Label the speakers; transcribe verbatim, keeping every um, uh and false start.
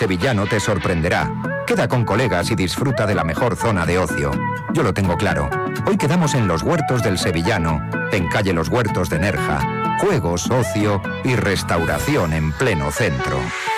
Speaker 1: Sevillano te sorprenderá. Queda con colegas y disfruta de la mejor zona de ocio. Yo lo tengo claro. Hoy quedamos en los Huertos del Sevillano, en calle Los Huertos de Nerja. Juegos, ocio y restauración en pleno centro.